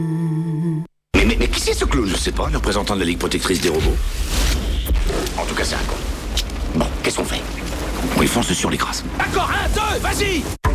Mais qui c'est ce clown? Je sais pas, le représentant de la Ligue protectrice des robots. En tout cas, c'est un con. Bon, qu'est-ce qu'on fait? On lui fonce sur les grâces. D'accord, 1, 2, vas-y!